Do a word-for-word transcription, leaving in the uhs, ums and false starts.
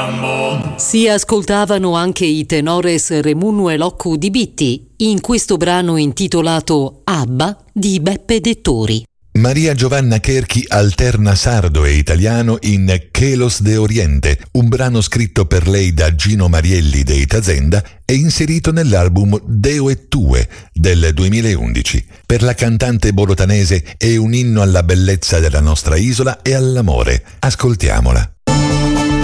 Si ascoltavano anche i tenores Remunno e Locco di Bitti in questo brano intitolato Abba di Beppe Dettori. Maria Giovanna Cherchi alterna sardo e italiano in Chelos de Oriente, un brano scritto per lei da Gino Marielli dei Tazenda e inserito nell'album Deo e Tue del duemilaundici. Per la cantante bolotanese è un inno alla bellezza della nostra isola e all'amore. Ascoltiamola.